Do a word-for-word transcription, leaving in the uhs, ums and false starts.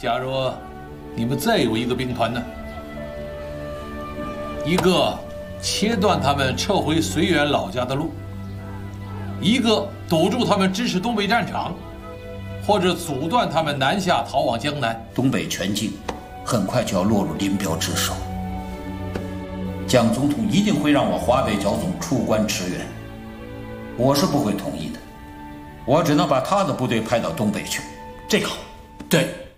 假如你们再有一个兵团呢？一个切断他们撤回绥远老家的路，一个堵住他们支持东北战场，或者阻断他们南下逃往江南。 东北全境很快就要落入林彪之手，蒋总统一定会让我华北剿总出关驰援，我是不会同意的，我只能把他的部队派到东北去。 这个好， 对。